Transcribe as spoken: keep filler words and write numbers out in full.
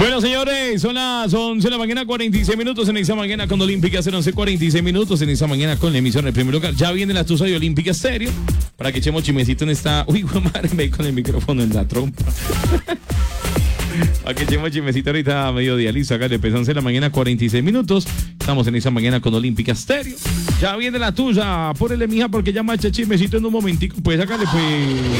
Bueno, señores, son las once de la mañana, cuarenta y seis minutos en esa mañana con Olímpica, son once cuarenta y seis minutos en esa mañana con la emisión del primer lugar. Ya viene la tusa de Olímpica Estéreo para que echemos chimecito en esta... Uy, madre, me con el micrófono en la trompa. Para que echemos chimecito ahorita a mediodía. Listo, acá de once de la mañana, cuarenta y seis minutos. Estamos en esa mañana con Olímpica Estéreo. Ya viene la tuya. Ponele, mija, porque ya marcha chismecito en un momentico. Pues sácale, pues.